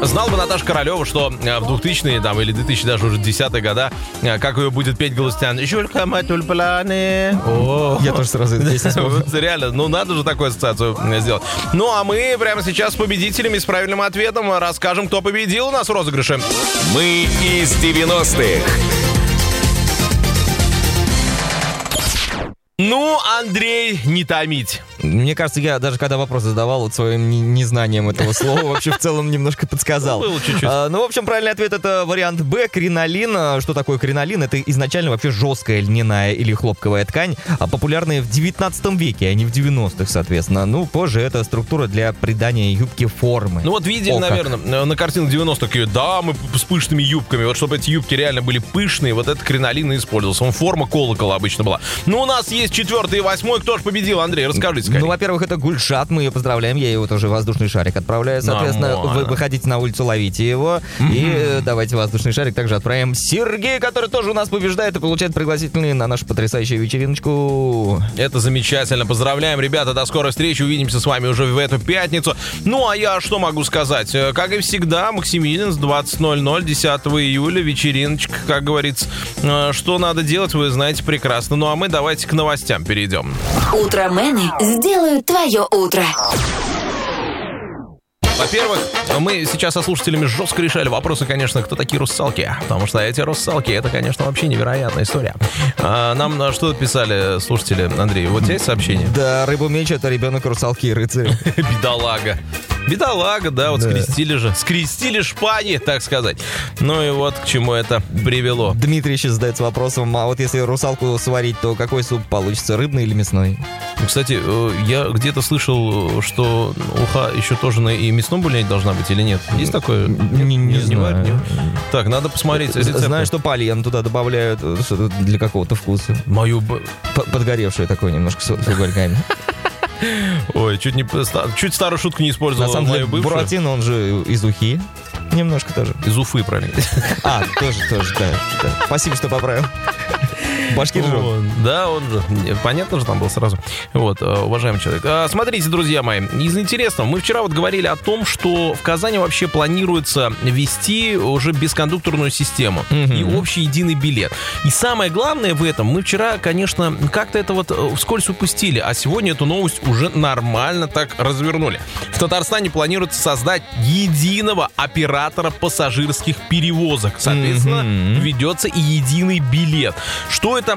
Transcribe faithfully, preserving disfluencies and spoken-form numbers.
Знал бы Наташа Королева, что в двухтысячные там, или две тысячи даже уже десятые года, как ее будет петь Галустян. Жулька мать тюльпаны. Я тоже сразу эту песню вспомнил. Реально, ну надо же такую ассоциацию сделать. Ну а мы прямо сейчас с победителями, с правильным ответом расскажем, кто победил у нас в розыгрыше. Мы из девяностых. Ну, Андрей, не томить. Мне кажется, я даже когда вопрос задавал, вот своим незнанием этого слова вообще в целом немножко подсказал. Было чуть-чуть. А, ну, в общем, правильный ответ — это вариант Б, кринолин. Что такое кринолин? Это изначально вообще жесткая льняная или хлопковая ткань, популярная в девятнадцатом веке, а не в девяностых, соответственно. Ну, позже это структура для придания юбке формы. Ну вот видели, О, наверное, на картинах девяностых такие дамы с пышными юбками. Вот чтобы эти юбки реально были пышные, вот этот кринолин и использовался. Он форма колокола обычно была. Ну, у нас есть четвертый и восьмой. Кто же победил, Андрей? Расскажите скорее. Ну, во-первых, это Гульшат, мы ее поздравляем, я его тоже воздушный шарик отправляю, соответственно, вы выходите на улицу, ловите его, mm-hmm. и э, давайте воздушный шарик также отправим Сергею, который тоже у нас побеждает и получает пригласительные на нашу потрясающую вечериночку. Это замечательно, поздравляем, ребята, до скорой встречи, увидимся с вами уже в эту пятницу. Ну, а я что могу сказать? Как и всегда, Максимилиан с двадцать ноль ноль десятого июля, вечериночка, как говорится. Что надо делать, вы знаете прекрасно. Ну, а мы давайте к новостям перейдем. Утромены сделают твое утро. Во-первых, мы сейчас со слушателями жестко решали вопросы, конечно, кто такие русалки. Потому что эти русалки, это, конечно, вообще невероятная история. А, нам что писали слушатели, Андрей? Вот здесь сообщение? Да, рыбу-меч — это ребенок русалки и рыцаря. Бедолага. Бедолага, да, вот да. скрестили же. Скрестили шпаги, так сказать. Ну и вот к чему это привело. Дмитрий сейчас задается вопросом, а вот если русалку сварить, то какой суп получится, рыбный или мясной? Кстати, я где-то слышал, что уха еще тоже на и мясном бульоне должна быть или нет? Есть такое? Не, не, не знаю. Нет? Так, надо посмотреть рецепты. Знаю, что полен туда добавляют для какого-то вкуса. Мою... Подгоревшее такое немножко с угольками. Ой, чуть, не, чуть старую шутку не использовал. На самом деле, Буратино, он же из Ухи. Немножко тоже. Из Уфы, правильно. А, тоже, тоже, да. да. Спасибо, что поправил. Башкир же. Да, он же. Понятно же там был сразу. Вот, уважаемый человек. А, смотрите, друзья мои, из интересного. Мы вчера вот говорили о том, что в Казани вообще планируется ввести уже бескондукторную систему mm-hmm. и общий единый билет. И самое главное в этом, мы вчера, конечно, как-то это вот вскользь упустили, а сегодня эту новость уже нормально так развернули. В Татарстане планируется создать единого оператора пассажирских перевозок. Соответственно, mm-hmm. введется и единый билет. Что это